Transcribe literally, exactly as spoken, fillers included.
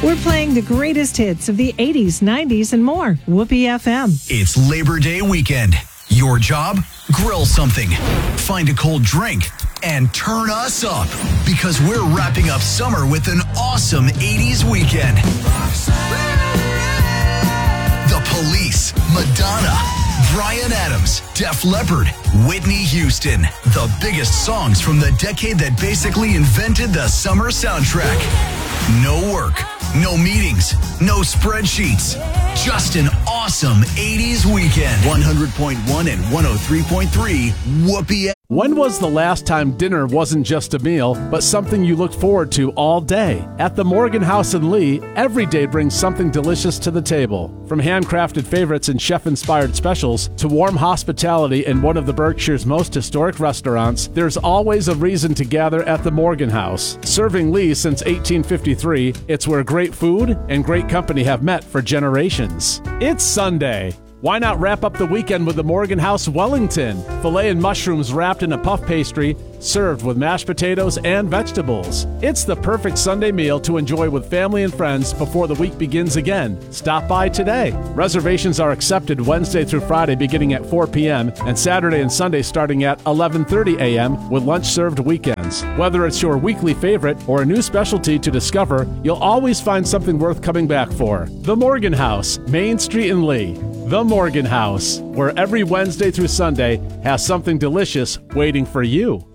We're playing the greatest hits of the eighties, nineties, and more. Whoopee F M. It's Labor Day weekend. Your job? Grill something, find a cold drink, and turn us up. Because we're wrapping up summer with an awesome eighties weekend. The Police, Madonna, Bryan Adams, Def Leppard, Whitney Houston. The biggest songs from the decade that basically invented the summer soundtrack. No work, no meetings, no spreadsheets. Just an awesome eighties weekend. one hundred point one and one oh three point three Whoopee. When was the last time dinner wasn't just a meal, but something you looked forward to all day? At the Morgan House in Lee, every day brings something delicious to the table. From handcrafted favorites and chef-inspired specials to warm hospitality in one of the Berkshire's most historic restaurants, there's always a reason to gather at the Morgan House. Serving Lee since eighteen fifty-three, it's where great food and great company have met for generations. It's Sunday. Why not wrap up the weekend with the Morgan House Wellington? Filet and mushrooms wrapped in a puff pastry, served with mashed potatoes and vegetables. It's the perfect Sunday meal to enjoy with family and friends before the week begins again. Stop by today. Reservations are accepted Wednesday through Friday beginning at four p.m. and Saturday and Sunday starting at eleven thirty a.m. with lunch served weekends. Whether it's your weekly favorite or a new specialty to discover, you'll always find something worth coming back for. The Morgan House, Main Street in Lee. The Morgan House, where every Wednesday through Sunday has something delicious waiting for you.